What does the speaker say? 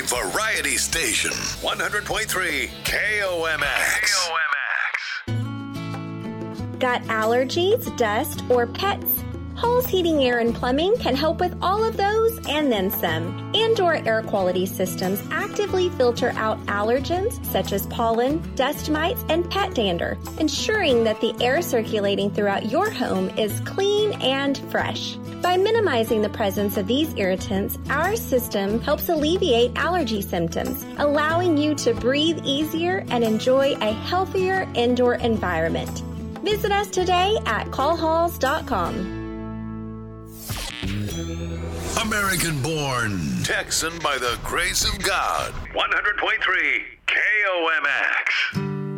Variety Station 100.3 KOMX. Got allergies, dust, or pets? Halls Heating, Air, and Plumbing can help with all of those and then some. Indoor air quality systems actively filter out allergens such as pollen, dust mites, and pet dander, ensuring that the air circulating throughout your home is clean and fresh. By minimizing the presence of these irritants, our system helps alleviate allergy symptoms, allowing you to breathe easier and enjoy a healthier indoor environment. Visit us today at callhalls.com. American born, Texan by the grace of God. 100.3 KOMX.